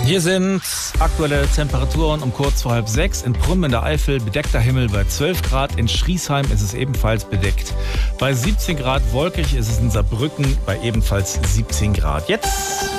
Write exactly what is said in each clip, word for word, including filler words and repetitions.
Hier sind aktuelle Temperaturen um kurz vor halb sechs. In Prüm in der Eifel bedeckter Himmel bei zwölf Grad. In Schriesheim ist es ebenfalls bedeckt. Bei siebzehn Grad wolkig ist es in Saarbrücken bei ebenfalls siebzehn Grad. Jetzt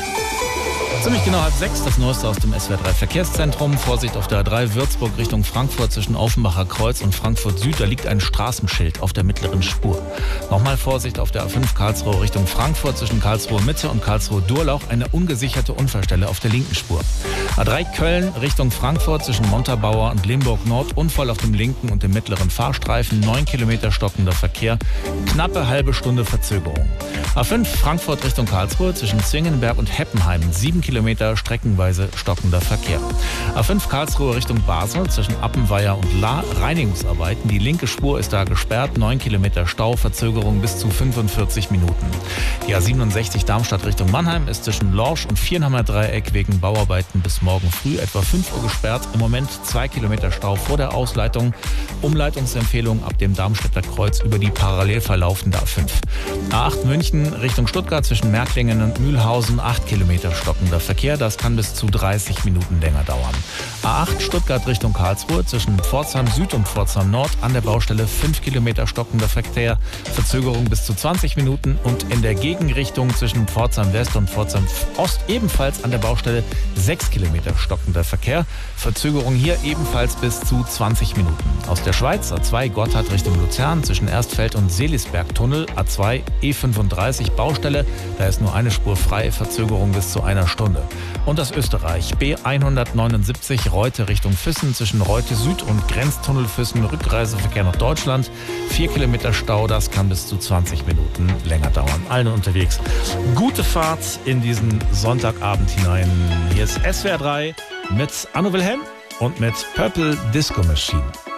ziemlich genau halb sechs, das Neueste aus dem S W R drei Verkehrszentrum. Vorsicht auf der A drei Würzburg Richtung Frankfurt zwischen Aufenbacher Kreuz und Frankfurt Süd. Da liegt ein Straßenschild auf der mittleren Spur. Nochmal Vorsicht auf der A fünf Karlsruhe Richtung Frankfurt zwischen Karlsruhe Mitte und Karlsruhe Durlauch. Eine ungesicherte Unfallstelle auf der linken Spur. A drei Köln Richtung Frankfurt zwischen Montabaur und Limburg Nord. Unfall auf dem linken und dem mittleren Fahrstreifen. neun Kilometer stockender Verkehr. Knappe halbe Stunde Verzögerung. A fünf Frankfurt Richtung Karlsruhe zwischen Zwingenberg und Heppenheim. sieben Kilometer streckenweise stockender Verkehr. A fünf Karlsruhe Richtung Basel zwischen Appenweier und Lahr. Reinigungsarbeiten. Die linke Spur ist da gesperrt. neun Kilometer Stau. Verzögerung bis zu fünfundvierzig Minuten. Die A siebenundsechzig Darmstadt Richtung Mannheim ist zwischen Lorsch und Viernhammer Dreieck wegen Bauarbeiten bis morgen früh etwa fünf Uhr gesperrt. Im Moment zwei Kilometer Stau vor der Ausleitung. Umleitungsempfehlung ab dem Darmstädter Kreuz über die parallel verlaufende A fünf. A acht München Richtung Stuttgart zwischen Märklingen und Mühlhausen. acht Kilometer stockender Verkehr. Das kann bis zu dreißig Minuten länger dauern. A acht Stuttgart Richtung Karlsruhe zwischen Pforzheim Süd und Pforzheim Nord an der Baustelle fünf Kilometer stockender Verkehr. Verzögerung bis zu zwanzig Minuten. Und in der Gegenrichtung zwischen Pforzheim West und Pforzheim Ost ebenfalls an der Baustelle sechs Kilometer stockender Verkehr. Verzögerung hier ebenfalls bis zu zwanzig Minuten. Aus der Schweiz A zwei Gotthard Richtung Luzern zwischen Erstfeld und Seelisberg-Tunnel. A zwei E fünfunddreißig Baustelle. Da ist nur eine Spur frei. Verzögerung bis zu einer Stunde. Und das Österreich B hundertneunundsiebzig Reute Richtung Füssen zwischen Reute Süd und Grenztunnel Füssen. Rückreiseverkehr nach Deutschland. vier Kilometer Stau. Das kann bis zu zwanzig Minuten länger dauern. Allen unterwegs. Gute Fahrt in diesen Sonntagabend hinein. Hier ist S W R drei mit Anno Wilhelm und mit Purple Disco Machine.